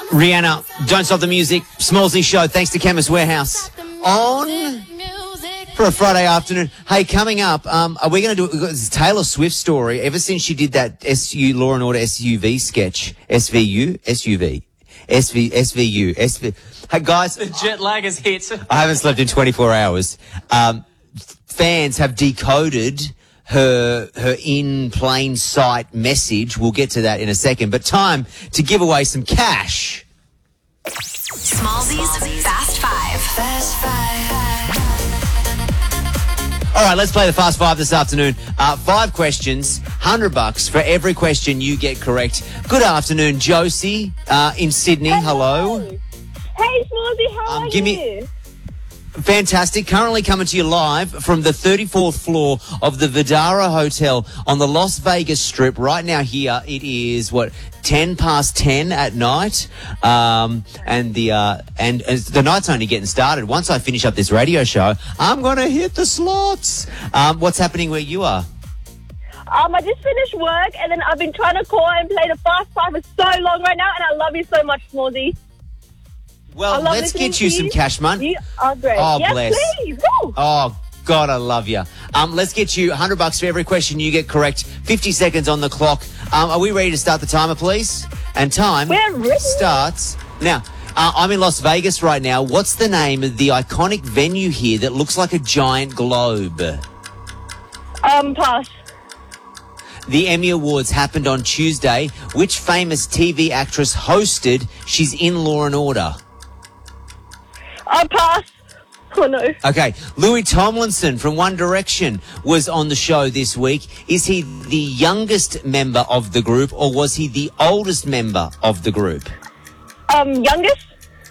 Rihanna, Don't Stop the Music, Smallsy Show, thanks to Chemist Warehouse. On for a Friday afternoon. Hey, coming up, are we going to do this Taylor Swift story? Ever since she did that Law and Order SUV sketch, SVU. Hey, guys. The jet lag has hit. I haven't slept in 24 hours. Fans have decoded her in plain sight message. We'll get to that in a second. But time to give away some cash. Smallsy's Fast Five. Fast Five. All right, let's play the Fast Five this afternoon. 5 questions, $100 for every question you get correct. Good afternoon, Josie in Sydney. Hello. Hey, Smallsy, how are you? Fantastic. Currently coming to you live from the 34th floor of the Vidara Hotel on the Las Vegas Strip. Right now here it is, 10 past 10 at night. And the night's only getting started. Once I finish up this radio show, I'm going to hit the slots. What's happening where you are? I just finished work and then I've been trying to call and play the Fast Five for so long right now, and I love you so much, Smallsy. Well, let's get you some cash, man. You are great. Oh, yes, bless. Please. Woo. Oh, God, I love you. Let's get you $100 for every question you get correct. 50 seconds on the clock. Are we ready to start the timer, please? And time starts now. I'm in Las Vegas right now. What's the name of the iconic venue here that looks like a giant globe? Pass. The Emmy Awards happened on Tuesday. Which famous TV actress hosted She's in Law and Order? Pass. Oh, no. Okay. Louis Tomlinson from One Direction was on the show this week. Is he the youngest member of the group, or was he the oldest member of the group? Youngest?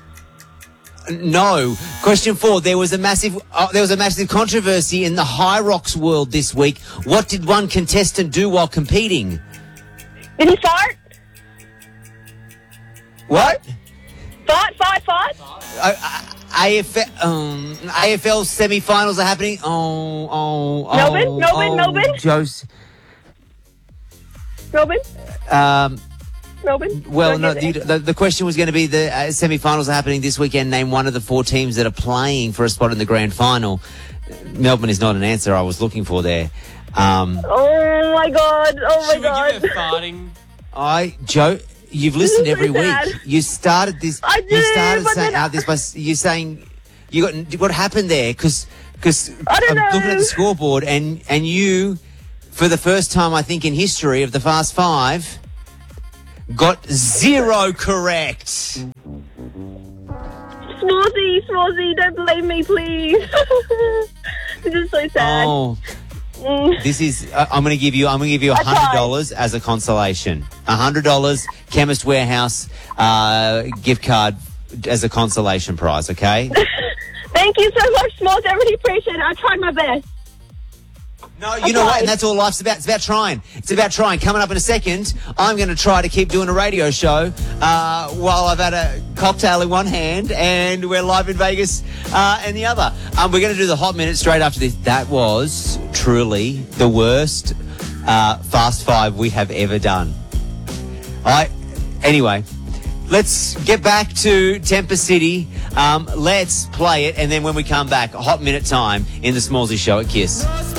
No. Question 4. There was a massive controversy in the High Rocks world this week. What did one contestant do while competing? Did he fart? What? Fart? AFL semi-finals are happening. Melbourne? Jose. Melbourne? Well, no, the question was going to be the semi-finals are happening this weekend. Name one of the 4 teams that are playing for a spot in the grand final. Melbourne is not an answer I was looking for there. Oh, my God. Should we give her farting? Joe, you've listened every week. sad. You started this. I did, You started but saying then out this by you saying you got what happened there because I don't I'm looking at know. the scoreboard and you, for the first time I think in history of the Fast Five, got 0 correct. Smallsy, don't blame me, please. This is so sad. Oh. This is. I'm going to give you $100 as a consolation. $100 Chemist Warehouse gift card as a consolation prize. Okay. Thank you so much, Smalls. I really appreciate it. I tried my best. No, you know what? And that's all life's about. It's about trying. It's about trying. Coming up in a second, I'm going to try to keep doing a radio show while I've had a cocktail in one hand and we're live in Vegas in the other. We're going to do the Hot Minute straight after this. That was truly the worst Fast Five we have ever done. Anyway, let's get back to Temper City. Let's play it, and then when we come back, Hot Minute time in the Smallsy Show at KISS.